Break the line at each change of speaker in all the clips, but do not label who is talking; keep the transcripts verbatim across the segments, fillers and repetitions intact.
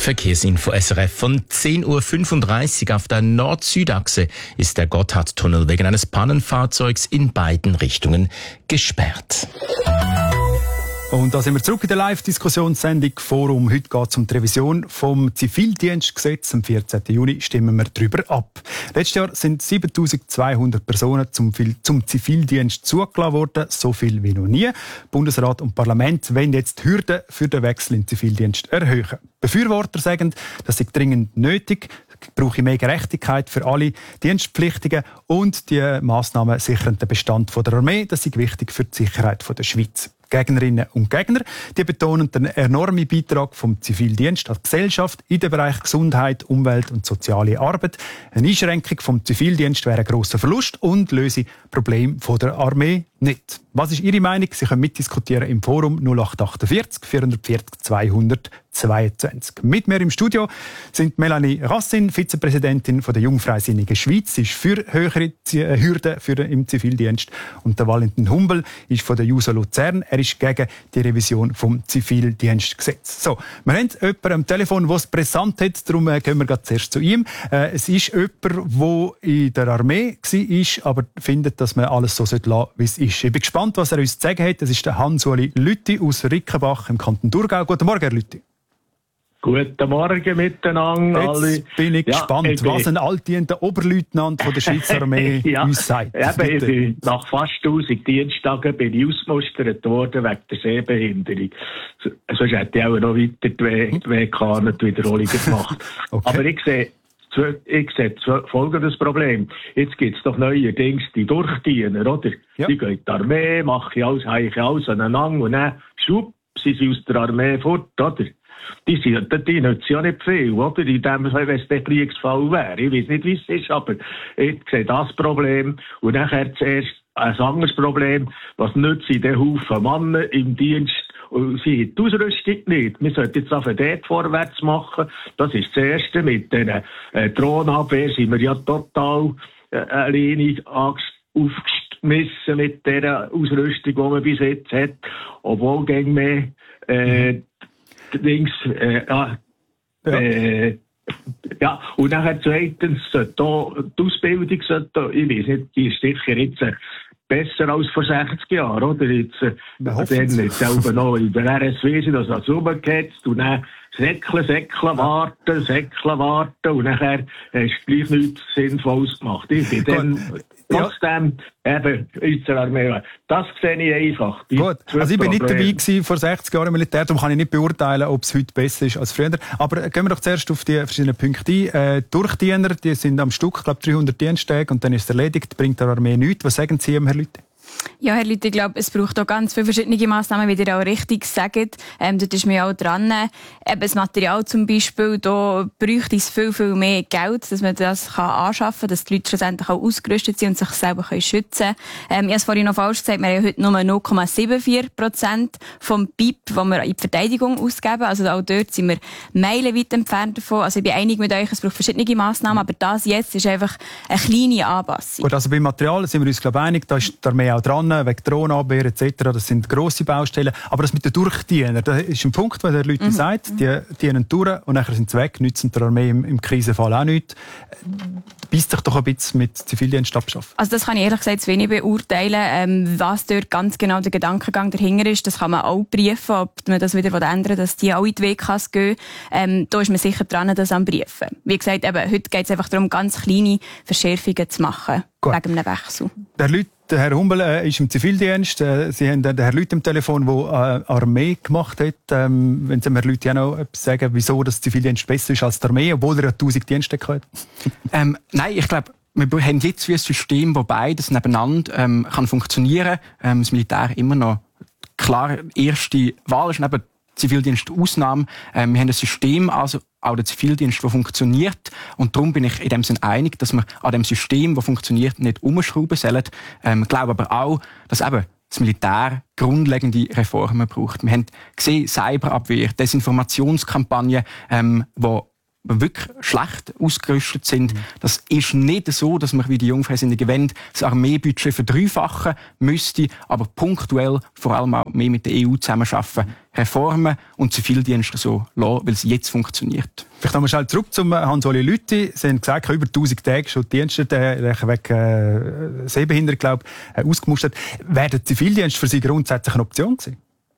Verkehrsinfo S R F von zehn Uhr fünfunddreißig auf der Nord-Süd-Achse ist der Gotthardtunnel wegen eines Pannenfahrzeugs in beiden Richtungen gesperrt.
Und da sind wir zurück in der Live-Diskussionssendung Forum. Heute geht es um die Revision vom Zivildienstgesetz. Am vierzehnten Juni stimmen wir darüber ab. Letztes Jahr sind siebentausendzweihundert Personen zum, zum Zivildienst zugelassen worden. So viel wie noch nie. Bundesrat und Parlament wollen jetzt die Hürden für den Wechsel in den Zivildienst erhöhen. Befürworter sagen, das sei dringend nötig. Es brauche mehr Gerechtigkeit für alle Dienstpflichtigen und die Massnahmen sichern den Bestand der Armee. Das ist wichtig für die Sicherheit der Schweiz. Gegnerinnen und Gegner, die betonen den enormen Beitrag vom Zivildienst als Gesellschaft in den Bereich Gesundheit, Umwelt und soziale Arbeit. Eine Einschränkung vom Zivildienst wäre ein grosser Verlust und löse Probleme der Armee nicht. Was ist Ihre Meinung? Sie können mitdiskutieren im Forum null acht achtundvierzig vierhundertvierzig zweihundertzweiundzwanzig. Mit mir im Studio sind Melanie Rassin, Vizepräsidentin von der Jungfreisinnigen Schweiz, sie ist für höhere Hürden für den, im Zivildienst, und der Valentin Humbel ist von der JUSO Luzern. Er ist gegen die Revision vom Zivildienstgesetz. So, wir haben jemanden am Telefon, der es brisant hat, darum gehen wir gerade zuerst zu ihm. Äh, es ist jemand, der in der Armee war, aber findet, dass man alles so lassen sollte, wie es ist. Ich bin gespannt, was er uns zu sagen hat. Das ist der Hans-Uli Lüthi aus Rickenbach im Kanton Thurgau. Guten Morgen, Herr Lüthi.
Guten Morgen miteinander.
Jetzt alle. bin ich ja, gespannt, ich was ein altdienter Oberleutnant von der Schweizer Armee ja, uns sagt.
Eben, nach fast tausend Diensttagen bin ich ausgemustert worden wegen der Sehbehinderung. Sonst hätte ich auch noch weiter die W K nicht Wiederholungen gemacht. Okay. Aber ich sehe, ich sehe folgendes Problem. Jetzt gibt es doch neuerdings die Durchdiener, oder? Ja. Die gehen in die Armee, machen alles, heichen alles aneinander und dann, schwupp, sind sie aus der Armee fort, oder? Die, sind, die nützen ja nicht viel, oder? In dem, wenn es der Kriegsfall wäre. Ich weiß nicht, wie es ist, aber ich sehe das Problem. Und nachher zuerst ein anderes Problem. Was nützen die Haufen Männer im Dienst? Und sie haben die Ausrüstung nicht. Wir sollten jetzt einfach dort vorwärts machen. Das ist das Erste. Mit der äh, Drohnenabwehr sind wir ja total äh, alleine aufgeschmissen mit der Ausrüstung, die man bis jetzt hat. Obwohl gegen mehr äh, Dings, äh, ja, äh, ja, und nachher zweitens, sollte auch, die Ausbildung sollte, ich weiß nicht, die ist sicher jetzt äh, besser als vor sechzig Jahren, oder? Jetzt, äh, dann jetzt selber noch in der R S W sind, also als rumgehetzt, und dann säckeln, säckeln, warten, säckeln, warten, und nachher hast du gleich nichts Sinnvolles gemacht. Ich bin dann trotzdem eben in der Armee. Das sehe ich einfach.
Gut, also ich bin nicht dabei gewesen vor sechzig Jahren im Militär, darum kann ich nicht beurteilen, ob es heute besser ist als früher. Aber gehen wir doch zuerst auf die verschiedenen Punkte ein. Äh, Durchdiener, die sind am Stück, ich glaube dreihundert Diensttage, und dann ist es erledigt, bringt der Armee nichts. Was sagen Sie, Herr Lüthi?
Ja, Herr Lüthi, ich glaube, es braucht auch ganz viele verschiedene Massnahmen, wie ihr auch richtig sagt. Ähm, dort ist mir auch dran. Eben das Material zum Beispiel, da bräuchte es viel, viel mehr Geld, dass man das kann anschaffen kann, dass die Leute schlussendlich auch ausgerüstet sind und sich selber können schützen können. Ähm, ich habe es vorhin noch falsch gesagt, wir haben heute nur null Komma vierundsiebzig Prozent vom B I P, das wir in die Verteidigung ausgeben. Also auch dort sind wir meilenweit entfernt davon. Also ich bin einig mit euch, es braucht verschiedene Massnahmen, aber das jetzt ist einfach eine kleine Anpassung.
Gut, also beim Material sind wir uns, glaube ich, einig, da ist die Armee auch dran, wegen Drohnenabwehr et cetera. Das sind grosse Baustellen. Aber das mit den Durchdienern, das ist ein Punkt, wo der Leute mhm. sagt, die dienen durch und nachher sind sie weg, nützen der Armee im, im Krisenfall auch nichts. Beißt sich doch ein bisschen mit Zivildienst abschaffen.
Also das kann ich ehrlich gesagt zu wenig beurteilen. Ähm, was dort ganz genau der Gedankengang dahinter ist, das kann man auch prüfen, ob man das wieder ändern will, dass die auch in die W Ks gehen. Ähm, da ist man sicher dran, das am Prüfen. Wie gesagt, eben, heute geht es einfach darum, ganz kleine Verschärfungen zu machen. Gut. Wegen einem Wechsel.
Der Leute Der Herr Humbel äh, ist im Zivildienst. Äh, Sie haben den Herrn Lüthi am Telefon, der äh, Armee gemacht hat. Ähm, wenn Sie mir Herr Lüthi auch noch etwas sagen, wieso das Zivildienst besser ist als die Armee, obwohl er ja tausend Dienste hat?
ähm, nein, ich glaube, wir haben jetzt wie ein System, wo beides nebeneinander ähm, kann funktionieren. Ähm, das Militär immer noch klar erste Wahl ist, neben Zivildienst Ausnahme. Ähm, wir haben ein System, also auch der Zivildienst, der funktioniert. Und darum bin ich in dem Sinne einig, dass wir an dem System, das funktioniert, nicht umschrauben sollen. Ähm, ich glaube aber auch, dass eben das Militär grundlegende Reformen braucht. Wir haben gesehen, Cyberabwehr, Desinformationskampagnen, ähm, wo wir wirklich schlecht ausgerüstet sind. Mhm. Das ist nicht so, dass wir wie die Jungfreisinnigen wollen, das Armeebudget verdreifachen müsste, aber punktuell vor allem auch mehr mit der E U zusammenarbeiten, Reformen und Zivildienste so lassen, weil es jetzt funktioniert.
Vielleicht nochmal schnell zurück zum Hans-Oli Lüthi. Sie haben gesagt, über tausend Tage schon Dienste wegen äh, Sehbehinderung, glaube ich, ausgemustert. Wäre der Zivildienst für Sie grundsätzlich eine Option gewesen?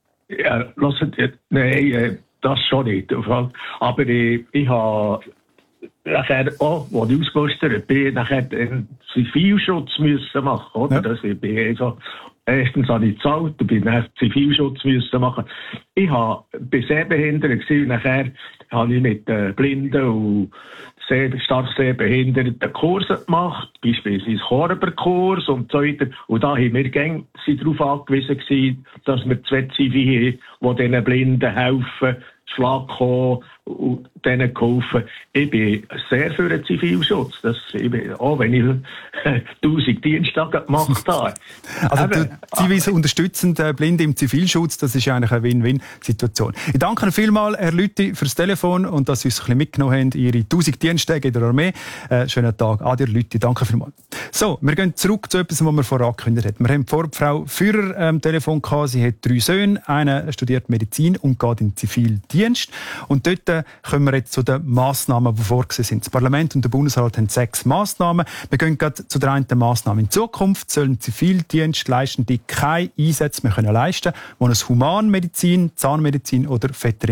Ja, lassen, nein, das schon nicht. Aber ich, ich habe nachher auch, als ich ausgemustert bin, nachher einen Zivilschutz müssen machen, oder? Ja. Das, ich bin einfach, erstens habe ich gezahlt und bin dann Zivilschutz müssen machen. Ich habe bei Sehbehinderung gewesen, und nachher habe ich mit äh, Blinden und sehr, stark sehbehinderten Kurse gemacht, beispielsweise Chorberkurs und so weiter. Und da haben wir gäng, sind darauf angewiesen gewesen, dass wir zwei Zivile haben, die diesen Blinden helfen, Schlag kommen und denen geholfen. Ich bin sehr für den Zivilschutz. Das, ich bin, auch wenn ich tausend Diensttage gemacht habe.
Also die Zivis unterstützen äh, Blinde im Zivilschutz, das ist eigentlich eine Win-Win-Situation. Ich danke Ihnen vielmals, Herr Lüthi, fürs Telefon und dass Sie uns ein bisschen mitgenommen haben, Ihre tausend Diensttage in der Armee. Äh, schönen Tag. Adi, Herr Lüthi, danke vielmals. So, wir gehen zurück zu etwas, was wir vorher angekündigt haben. Wir haben vor Frau Führer am ähm, Telefon gehabt. Sie hat drei Söhne. Einer studiert Medizin und geht in den Zivildienst. Und dort äh, kommen wir jetzt zu den Massnahmen, die vorgesehen sind. Das Parlament und der Bundesrat haben sechs Massnahmen. Wir gehen gerade zu der einen Massnahme. In Zukunft sollen Zivildienstleistende keine Einsätze mehr können leisten, die ein Humanmedizin, Zahnmedizin oder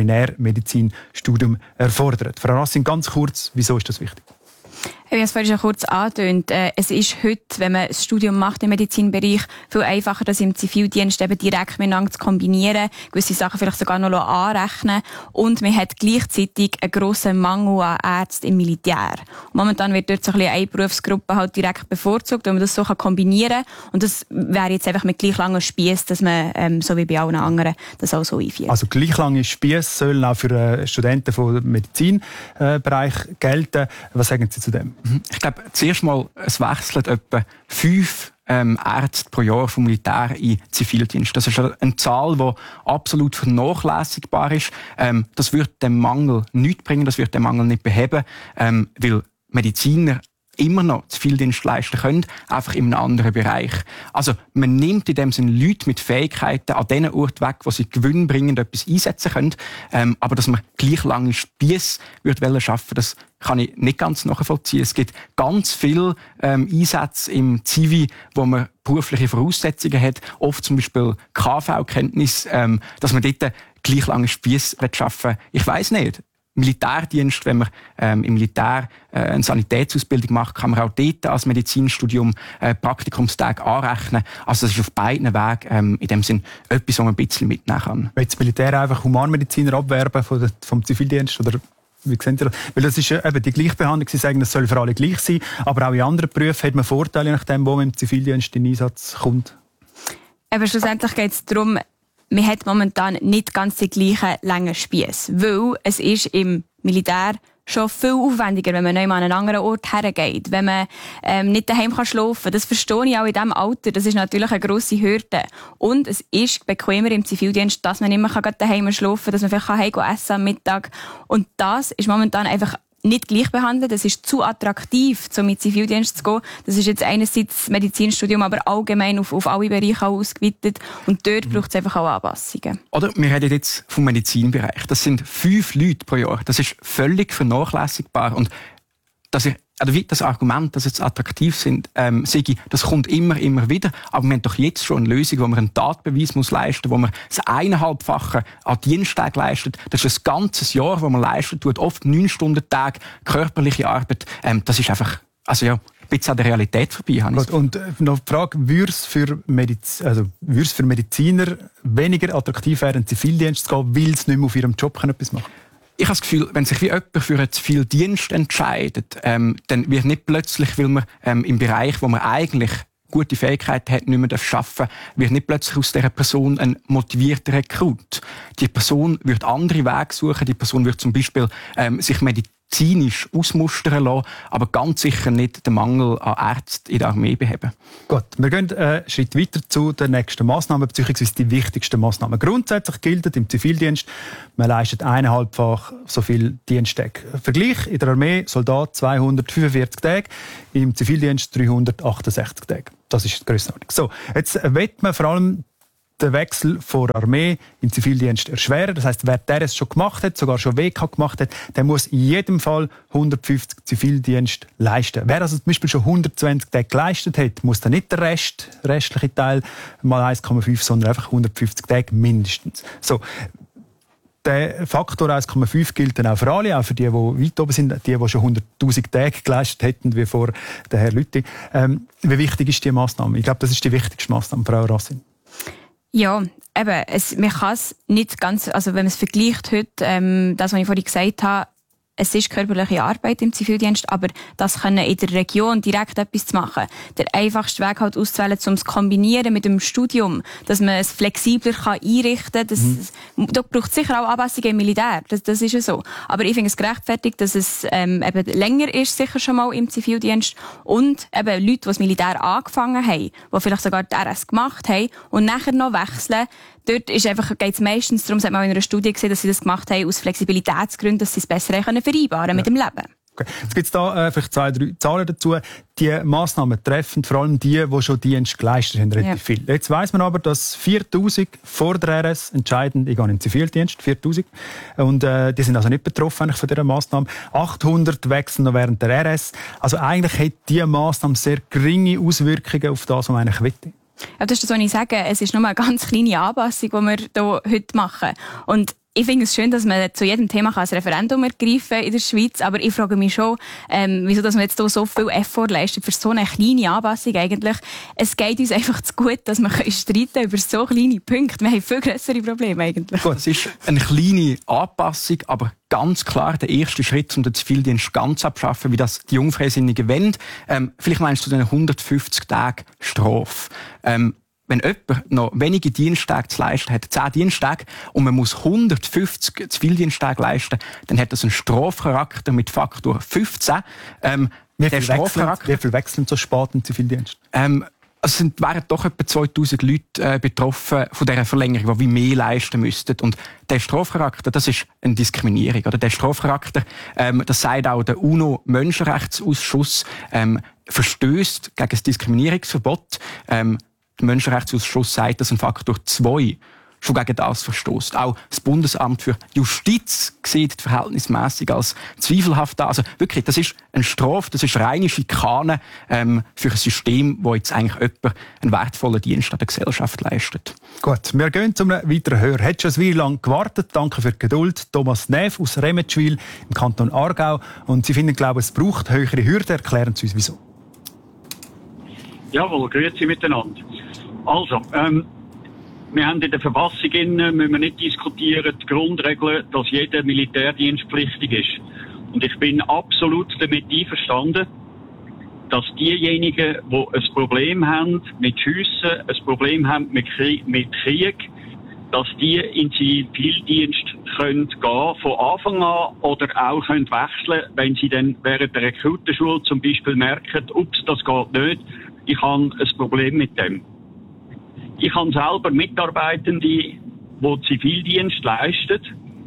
Veterinärmedizin-Studium erfordern. Frau Racing, ganz kurz, wieso ist das wichtig?
Ich habe es vorhin schon kurz angetönt. Es ist heute, wenn man ein Studium macht im Medizinbereich, viel einfacher, das im Zivildienst eben direkt miteinander zu kombinieren, gewisse Sachen vielleicht sogar noch anrechnen. Und man hat gleichzeitig einen grossen Mangel an Ärzten im Militär. Momentan wird dort so ein bisschen eine Berufsgruppe halt direkt bevorzugt, wenn man das so kombinieren kann. Und das wäre jetzt einfach mit gleich langen Spiess, dass man, ähm, so wie bei allen anderen, das auch so einführt.
Also gleich lange Spiess sollen auch für äh, Studenten vom Medizinbereich äh, gelten. Was sagen Sie zu dem?
Ich glaube, zuerst mal, es wechselt etwa fünf ähm, Ärzte pro Jahr vom Militär in Zivildienst. Das ist eine Zahl, die absolut vernachlässigbar ist. Ähm, das wird dem Mangel nichts bringen, das wird den Mangel nicht beheben, ähm, weil Mediziner immer noch Zivildienst leisten können, einfach in einem anderen Bereich. Also man nimmt in dem Sinne Leute mit Fähigkeiten an den Ort weg, wo sie gewinnbringend etwas einsetzen können. Ähm, aber dass man gleich lange Spiess würde schaffen, das kann ich nicht ganz nachvollziehen. Es gibt ganz viele ähm, Einsätze im Zivi, wo man berufliche Voraussetzungen hat, oft zum Beispiel K V-Kenntnis, ähm, dass man dort gleich lange Spiess schaffen will. Ich weiss nicht. Militärdienst, wenn man ähm, im Militär äh, eine Sanitätsausbildung macht, kann man auch dort als Medizinstudium äh, Praktikumstage anrechnen. Also das ist auf beiden Wegen ähm, in dem Sinn etwas, was man ein bisschen mitnehmen kann.
Will das Militär einfach Humanmediziner abwerben von der, vom Zivildienst? Oder wie sehen Sie das? Weil das ist eben die Gleichbehandlung. Sie sagen, es soll für alle gleich sein. Aber auch in anderen Berufen hat man Vorteile, nachdem, wo man im Zivildienst in den Einsatz kommt.
Aber schlussendlich geht es darum, man hat momentan nicht ganz die gleichen langen Spiesse, weil es ist im Militär schon viel aufwendiger, wenn man neu an einen anderen Ort hergeht, wenn man ähm, nicht daheim kann schlafen kann. Das verstehe ich auch in diesem Alter. Das ist natürlich eine grosse Hürde. Und es ist bequemer im Zivildienst, dass man immer daheim schlafen kann, dass man vielleicht heim essen am Mittag. Und das ist momentan einfach nicht gleich behandelt. Es ist zu attraktiv, zum mit Zivildienst zu gehen. Das ist jetzt einerseits das Medizinstudium, aber allgemein auf, auf alle Bereiche ausgeweitet. Und dort mhm. braucht es einfach auch Anpassungen.
Oder wir reden jetzt vom Medizinbereich. Das sind fünf Leute pro Jahr. Das ist völlig vernachlässigbar. Und dass ich, also wie das Argument, dass jetzt attraktiv sind, ähm, sage ich, das kommt immer, immer wieder. Aber wir haben doch jetzt schon eine Lösung, wo man einen Tatbeweis muss leisten, wo man das eineinhalbfache an Diensttag leistet. Das ist ein ganzes Jahr, wo man leistet, tut oft neun Stunden Tag körperliche Arbeit. Ähm, das ist einfach, also ja, ein bisschen an der Realität vorbei.
Gut, und äh, noch die Frage, würde es für, Mediz- also, würde es für Mediziner weniger attraktiv werden, in den Zivildienst zu gehen, weil sie nicht mehr auf ihrem Job etwas machen können?
Ich habe das Gefühl, wenn sich wie jemand für einen Zivildienst entscheidet, ähm, dann wird nicht plötzlich, weil man ähm, im Bereich, wo man eigentlich gute Fähigkeiten hat, nicht mehr arbeiten darf, wird nicht plötzlich aus dieser Person ein motivierter Rekrut. Die Person wird andere Wege suchen. Die Person wird zum Beispiel ähm, sich Medizin medizinisch ausmustern lassen, aber ganz sicher nicht den Mangel an Ärzten in der Armee beheben.
Gut, wir gehen einen Schritt weiter zu den nächsten Massnahmen, beziehungsweise die wichtigsten Massnahmen. Grundsätzlich gilt im Zivildienst, man leistet eineinhalbfach so viel Diensttage. Vergleich: in der Armee Soldat zweihundertfünfundvierzig Tage, im Zivildienst dreihundertachtundsechzig Tage. Das ist die Grössenordnung. So, jetzt will man vor allem den Wechsel von der Armee im Zivildienst erschweren. Das heisst, wer der es schon gemacht hat, sogar schon W K gemacht hat, der muss in jedem Fall hundertfünfzig Zivildienst leisten. Wer also zum Beispiel schon hundertzwanzig Tage geleistet hat, muss dann nicht der Rest, restliche Teil mal eins Komma fünf, sondern einfach hundertfünfzig Tage mindestens. So. Der Faktor eins Komma fünf gilt dann auch für alle, auch für die, die weit oben sind, die, die schon hunderttausend Tage geleistet hätten, wie vor der Herr Lüthi. Ähm, wie wichtig ist diese Massnahme? Ich glaube, das ist die wichtigste Massnahme, Frau Racine.
Ja, eben, es, man kann es nicht ganz, also wenn man es vergleicht heute, ähm, das, was ich vorhin gesagt habe, es ist körperliche Arbeit im Zivildienst, aber das können in der Region direkt etwas zu machen. Der einfachste Weg halt auszuwählen, um es zu kombinieren mit dem Studium, dass man es flexibler kann einrichten kann. Das, mhm. Da braucht es sicher auch Anpassungen im Militär, das, das ist ja so. Aber ich finde es gerechtfertigt, dass es ähm, eben länger ist, sicher schon mal im Zivildienst, und eben Leute, die das Militär angefangen haben, die vielleicht sogar die R S gemacht haben und nachher noch wechseln. Dort ist einfach, geht es meistens darum, das hat man in einer Studie gesehen, dass sie das gemacht haben aus Flexibilitätsgründen, dass sie es besser können vereinbaren ja. mit dem Leben.
Okay. Jetzt gibt es da äh, vielleicht zwei, drei Zahlen dazu. Die Massnahmen treffen vor allem die, die schon Dienst geleistet haben, relativ ja. viel. Jetzt weiss man aber, dass viertausend vor der R S entscheiden, ich gehe in den Zivildienst, viertausend. Und äh, die sind also nicht betroffen eigentlich von dieser Massnahme. achthundert wechseln noch während der R S. Also eigentlich hat diese Massnahme sehr geringe Auswirkungen auf das, was man eigentlich will.
Ja, das ist das, was ich sage. Es ist nur eine ganz kleine Anpassung, die wir hier heute machen. Und ich finde es schön, dass man zu jedem Thema ein Referendum ergreifen kann in der Schweiz. Aber ich frage mich schon, ähm, wieso dass man jetzt hier so viel Effort leistet für so eine kleine Anpassung eigentlich. Es geht uns einfach zu gut, dass wir streiten über so kleine Punkte. Wir haben viel grössere Probleme eigentlich.
Gut, es ist eine kleine Anpassung, aber ganz klar der erste Schritt, um den Zivildienst ganz abzuschaffen, wie das die Jungfreisinnigen wollen. Ähm, vielleicht meinst du den hundertfünfzig Tage Strafe. Ähm, Wenn jemand noch wenige Diensttage zu leisten hat, zehn Diensttage, und man muss hundertfünfzig Zivildiensttage leisten, dann hat das einen Strafcharakter mit Faktor fünfzehn. Ähm,
wie viel wechseln, wie viel wechseln so spät im Zivildienst?
Ähm, Also sind, wären doch etwa zweitausend Leute äh, betroffen von dieser Verlängerung, die wie mehr leisten müssten. Und der Strafcharakter, das ist eine Diskriminierung. Oder der Strafcharakter, ähm, das sagt auch der UNO-Menschenrechtsausschuss, ähm, verstößt gegen das Diskriminierungsverbot. Ähm, der Menschenrechtsausschuss sagt, dass ein Faktor zwei schon gegen das verstößt. Auch das Bundesamt für Justiz sieht die verhältnismäßig als zweifelhaft an. Also wirklich, das ist eine Strafe, das ist reine Schikane ähm, für ein System, wo jetzt eigentlich jemand einen wertvollen Dienst an der Gesellschaft leistet.
Gut, wir gehen zum weiteren Hör. Hat schon ein lang gewartet. Danke für die Geduld. Thomas Neff aus Remetschwil im Kanton Aargau. Und Sie finden, glaube ich, es braucht höhere Hürden. Erklären Sie uns, wieso.
Jawohl, grüezi miteinander. Also, ähm, wir haben in der Verfassung, müssen wir nicht diskutieren, die Grundregel, dass jeder militärdienstpflichtig ist. Und ich bin absolut damit einverstanden, dass diejenigen, die ein Problem haben mit Schiessen, ein Problem haben mit Krieg, mit Krieg, dass die in den Zivildienst können gehen von Anfang an oder auch können wechseln, wenn sie dann während der Rekrutenschule zum Beispiel merken, ups, das geht nicht, ich habe ein Problem mit dem. Ich habe selber Mitarbeitende, die Zivildienst leisten.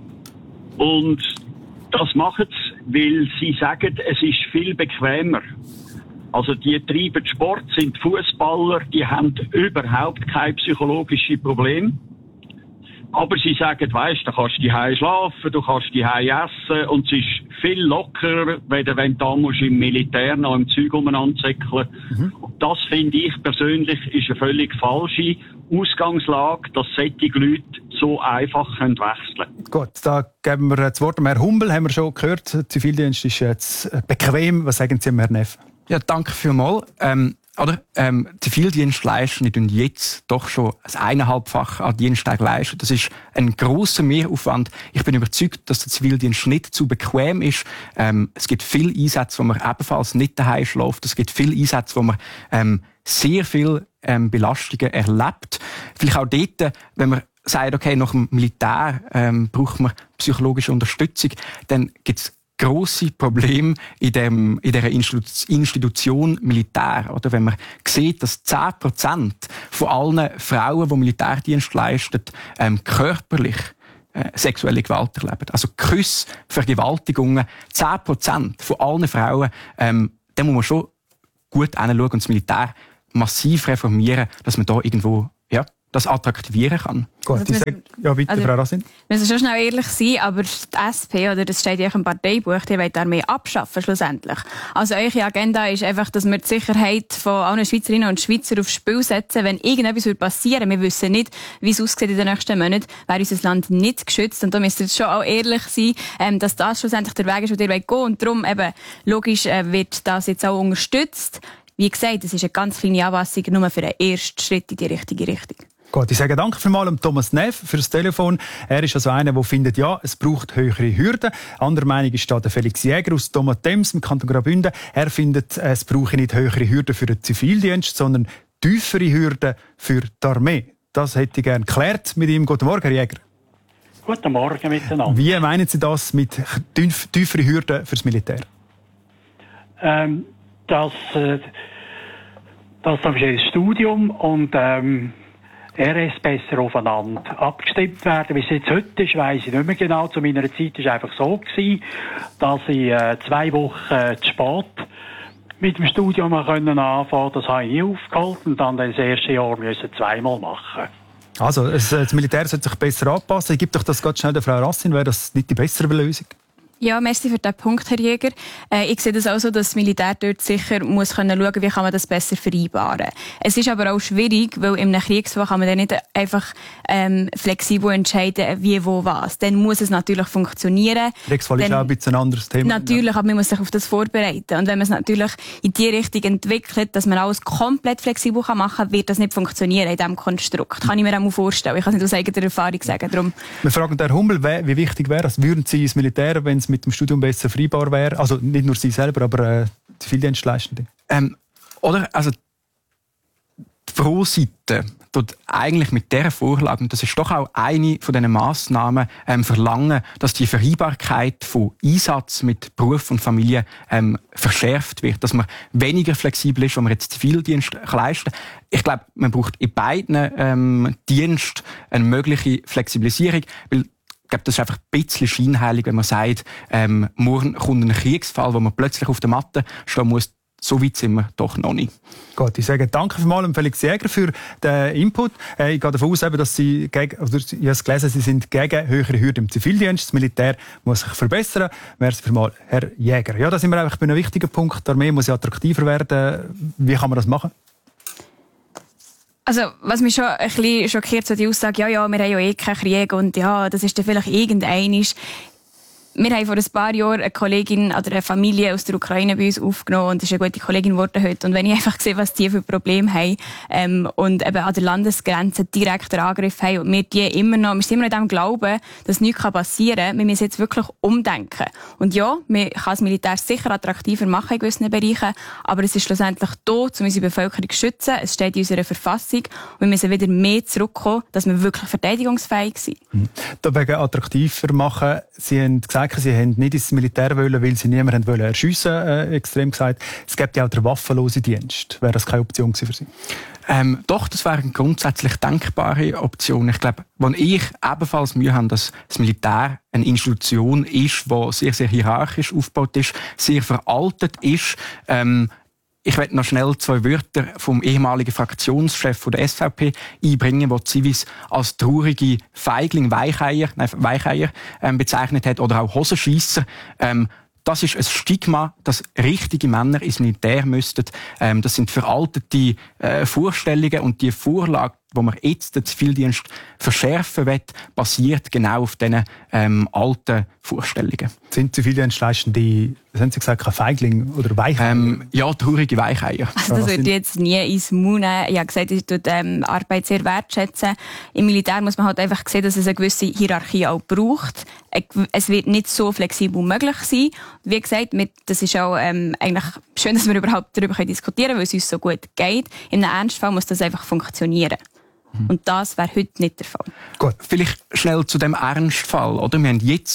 Und das machen sie, weil sie sagen, es ist viel bequemer. Also die treiben Sport, sind Fußballer, die haben überhaupt kein psychologisches Problem. Aber sie sagen, weisst, du kannst die Hause schlafen, du kannst die Hause essen, und es ist viel lockerer, wenn du, wenn du da musst im Militär noch im Zeug umeinander zäckeln. Mhm. Und das finde ich persönlich ist eine völlig falsche Ausgangslage, dass solche Leute so einfach wechseln können.
Gut, da geben wir das Wort an Herrn Humbel, haben wir schon gehört. Der Zivildienst ist jetzt bequem. Was sagen Sie, Herr Neff?
Ja, danke vielmals. Ähm, Oder, ähm, Zivildienst leisten, die tun jetzt doch schon ein eineinhalbfach an Diensttagen leisten. Das ist ein grosser Mehraufwand. Ich bin überzeugt, dass der Zivildienst nicht zu bequem ist. Ähm, es gibt viele Einsätze, wo man ebenfalls nicht daheim schläft. Es gibt viele Einsätze, wo man ähm, sehr viel ähm, Belastungen erlebt. Vielleicht auch dort, wenn man sagt, okay, nach dem Militär ähm, braucht man psychologische Unterstützung, dann gibt's grosse Problem in, dem, in dieser Institution Militär. Oder wenn man sieht, dass zehn Prozent von allen Frauen, die Militärdienst leisten, ähm, körperlich äh, sexuelle Gewalt erleben. Also Küsse, Vergewaltigungen, zehn Prozent von allen Frauen, ähm, da muss man schon gut hinschauen und das Militär massiv reformieren, dass man da irgendwo ja, das attraktivieren kann.
Gut,
also,
ich sage, ja bitte,
also,
Frau Racine.
Wir müssen schon schnell ehrlich sein, aber die S P, oder das steht ja auch im Parteibuch, die wollen die Armee abschaffen schlussendlich. Also eure Agenda ist einfach, dass wir die Sicherheit von allen Schweizerinnen und Schweizer aufs Spiel setzen. Wenn irgendetwas passieren würde, wir wissen nicht, wie es aussieht in den nächsten Monaten, wäre unser Land nicht geschützt. Und da müsst ihr schon auch ehrlich sein, ähm, dass das schlussendlich der Weg ist, den ihr gehen wollt. Und darum eben, logisch äh, wird das jetzt auch unterstützt. Wie gesagt, es ist eine ganz kleine Anpassung, nur für den ersten Schritt in die richtige Richtung.
Gut, ich sage danke vielmals dem Thomas Neff für das Telefon. Er ist also einer, der findet, ja, es braucht höhere Hürden. Andere Meinung ist da der Felix Jäger aus Thomas-Thems im Kanton Graubünden. Er findet, es brauche nicht höhere Hürden für den Zivildienst, sondern tiefere Hürden für die Armee. Das hätte ich gerne geklärt mit ihm. Guten Morgen, Herr Jäger.
Guten Morgen miteinander.
Wie meinen Sie das mit tief, tieferen Hürden fürs Militär?
Ähm, das, äh, das ist ein Studium und ähm, R S besser aufeinander abgestimmt werden. Wie es jetzt heute ist, weiss ich nicht mehr genau. Zu meiner Zeit war es einfach so gewesen, dass ich äh, zwei Wochen äh, zu spät mit dem Studium anfangen konnte. Das habe ich nie aufgeholt und dann das erste Jahr müssen zweimal machen.
Also, das Militär sollte sich besser anpassen. Ich gebe doch das ganz schnell der Frau Racine. Wäre das nicht die bessere Lösung?
Ja, merci für diesen Punkt, Herr Jäger. Äh, ich sehe das auch so, dass das Militär dort sicher muss können schauen, wie kann man das besser vereinbaren. Es ist aber auch schwierig, weil in einem Kriegsfall kann man dann nicht einfach ähm, flexibel entscheiden, wie, wo, was. Dann muss es natürlich funktionieren.
Kriegsfall ist auch ein bisschen ein anderes Thema.
Natürlich, aber man muss sich auf das vorbereiten. Und wenn man es natürlich in die Richtung entwickelt, dass man alles komplett flexibel machen kann, wird das nicht funktionieren in diesem Konstrukt. Kann ich mir auch mal vorstellen. Ich kann es nicht aus eigener Erfahrung sagen. Darum.
Wir fragen Herrn Hummel, wie wichtig wäre es, würden Sie ins Militär, wenn es mit dem Studium besser vereinbar wäre? Also nicht nur Sie selber, aber äh, Zivildienstleistende.
Ähm, oder, also die Pro-Seite tut eigentlich mit dieser Vorlage, und das ist doch auch eine von diesen Massnahmen, ähm, verlangen, dass die Vereinbarkeit von Einsatz mit Beruf und Familie ähm, verschärft wird, dass man weniger flexibel ist, wenn man jetzt Zivildienst leisten kann. Ich glaube, man braucht in beiden ähm, Diensten eine mögliche Flexibilisierung, weil ich glaube, das ist einfach ein bisschen scheinheilig, wenn man sagt, ähm, morgen kommt ein Kriegsfall, wo man plötzlich auf der Matte stehen muss. So weit sind wir doch noch nicht.
Gut, ich sage danke vielmals Felix Jäger für den Input. Ich gehe davon aus, dass Sie, gegen, oder ich habe es gelesen, Sie sind gegen höhere Hürden im Zivildienst. Das Militär muss sich verbessern. Merci vielmals, Herr Jäger. Ja, da sind wir einfach bei einem wichtigen Punkt. Die Armee muss ja attraktiver werden. Wie kann man das machen?
Also, was mich schon ein bisschen schockiert, so die Aussage, ja, ja, wir haben ja eh keinen Krieg und ja, das ist dann vielleicht irgendeinisch. Wir haben vor ein paar Jahren eine Kollegin oder eine Familie aus der Ukraine bei uns aufgenommen und ist eine gute Kollegin geworden heute. Und wenn ich einfach sehe, was die für Probleme haben ähm, und eben an der Landesgrenze direkt den Angriff haben und wir die immer noch, wir sind immer noch in dem Glauben, dass nichts passieren kann, wir müssen jetzt wirklich umdenken. Und ja, man kann das Militär sicher attraktiver machen in gewissen Bereichen, aber es ist schlussendlich da, um unsere Bevölkerung zu schützen. Es steht in unserer Verfassung und wir müssen wieder mehr zurückkommen, dass wir wirklich verteidigungsfähig sind.
Mhm. Da wegen attraktiver machen, Sie haben gesagt, Sie haben nicht ins Militär wollen, weil Sie niemanden wollen erschiessen, äh, extrem gesagt. Es gibt ja auch den waffenlosen Dienst. Wäre das keine Option für Sie?
Ähm, doch, das wäre eine grundsätzlich denkbare Option. Ich glaube, wenn ich ebenfalls Mühe habe, dass das Militär eine Institution ist, die sehr, sehr hierarchisch aufgebaut ist, sehr veraltet ist, ähm, ich werde noch schnell zwei Wörter vom ehemaligen Fraktionschef der S V P einbringen, der Zivis als traurige Feigling, Weicheier, nein, Weicheier ähm, bezeichnet hat, oder auch Hosenscheisser. Ähm, das ist ein Stigma, dass richtige Männer ins Militär müssten. Ähm, das sind veraltete äh, Vorstellungen und die Vorlage, wo man jetzt den Zivildienst verschärfen will, basiert genau auf diesen ähm, alten Vorstellungen.
Sind Zivildienstleistende, was haben Sie gesagt, kein Feigling oder Weicheier? Ähm,
ja, traurige Weicheier.
Also das würde ich jetzt nie ins Mund nehmen. Ich habe gesagt, ich tue ähm, Arbeit sehr wertschätzen. Im Militär muss man halt einfach sehen, dass es eine gewisse Hierarchie auch braucht. Es wird nicht so flexibel möglich sein. Wie gesagt, mit, das ist auch ähm, eigentlich schön, dass wir überhaupt darüber diskutieren können, weil es uns so gut geht. In einem Ernstfall muss das einfach funktionieren. Und das wäre heute nicht der Fall.
Gut, vielleicht schnell zu dem Ernstfall. Oder? Wir haben jetzt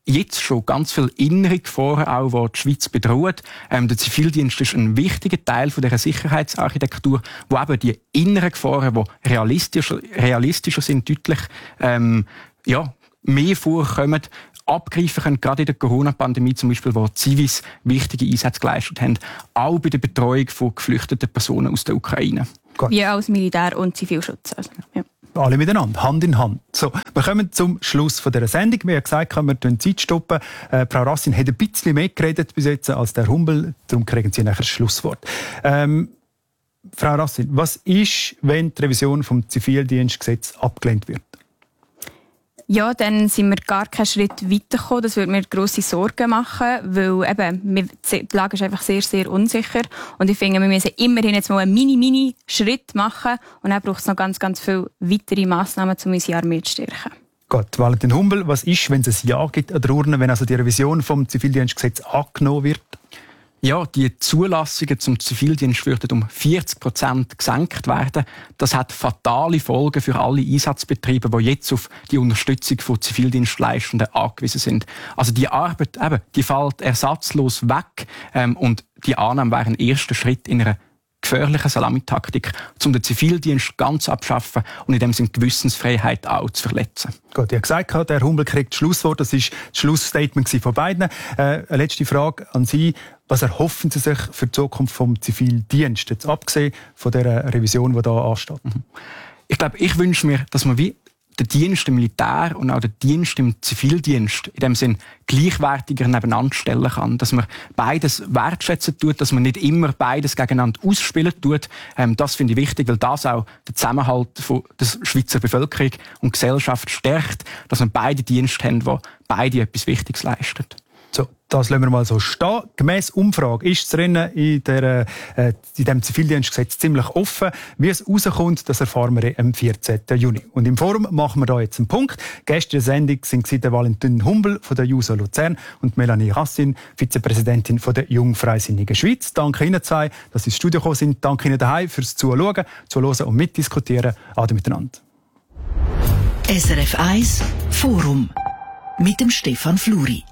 jetzt schon ganz viele innere Gefahren, auch, die die Schweiz bedrohen. Ähm, der Zivildienst ist ein wichtiger Teil von dieser Sicherheitsarchitektur, wo eben die inneren Gefahren, die realistischer, realistischer sind, deutlich ähm, ja, mehr vorkommen, abgreifen können, gerade in der Corona-Pandemie zum Beispiel, wo die Zivis wichtige Einsätze geleistet haben, auch bei der Betreuung von geflüchteten Personen aus der Ukraine.
Wie als Militär- und Zivilschutz. Also, ja.
Alle miteinander, Hand in Hand. So, wir kommen zum Schluss von dieser Sendung. Wir haben gesagt, wir die Zeit stoppen. Äh, Frau Rassin hat ein bisschen mehr geredet bis jetzt als der Humbel, darum kriegen Sie nachher das Schlusswort. Ähm, Frau Rassin, was ist, wenn die Revision vom Zivildienstgesetz abgelehnt wird?
Ja, dann sind wir gar keinen Schritt weitergekommen. Das würde mir grosse Sorgen machen, weil eben, die Lage ist einfach sehr, sehr unsicher. Und ich finde, wir müssen immerhin jetzt mal einen mini-mini-Schritt machen. Und dann braucht es noch ganz, ganz viele weitere Massnahmen, um unsere Armee zu stärken. Gut,
Valentin Humbel, was ist, wenn es ein Ja gibt an der Urne, wenn also die Revision vom Zivildienstgesetz angenommen wird?
Ja, die Zulassungen zum Zivildienst würden um vierzig Prozent gesenkt werden. Das hat fatale Folgen für alle Einsatzbetriebe, die jetzt auf die Unterstützung von Zivildienstleistenden angewiesen sind. Also die Arbeit, eben, die fällt ersatzlos weg, ähm, und die Annahme wäre ein erster Schritt in einer gefährlichen Salamitaktik, um den Zivildienst ganz abschaffen und in dem Sinne Gewissensfreiheit auch zu verletzen.
Gut, ich habe gesagt, der Humbel kriegt das Schlusswort. Das war das Schlussstatement von beiden. Äh, eine letzte Frage an Sie. Was erhoffen Sie sich für die Zukunft vom Zivildienst, jetzt abgesehen von der Revision, die da ansteht?
Ich glaube, ich wünsche mir, dass man wie den Dienst im Militär und auch den Dienst im Zivildienst in dem Sinn gleichwertiger nebeneinander stellen kann. Dass man beides wertschätzen tut, dass man nicht immer beides gegeneinander ausspielen tut. Ähm, das finde ich wichtig, weil das auch den Zusammenhalt von der Schweizer Bevölkerung und Gesellschaft stärkt, dass man beide Dienste haben, die beide etwas Wichtiges leisten.
So, das lassen wir mal so stehen. Gemäss Umfrage ist das Rennen in, der, äh, in diesem Zivildienstgesetz ziemlich offen. Wie es rauskommt, das erfahren wir am vierzehnten Juni. Und im Forum machen wir da jetzt einen Punkt. Gäste der Sendung sind der Valentin Humbel von der JUSO Luzern und Melanie Rassin, Vizepräsidentin von der Jungfreisinnigen Schweiz. Danke Ihnen zwei, dass Sie ins Studio gekommen sind. Danke Ihnen daheim fürs Zuschauen, Zuhören und Mitdiskutieren. Ade miteinander.
S R F eins Forum mit dem Stefan Fluri.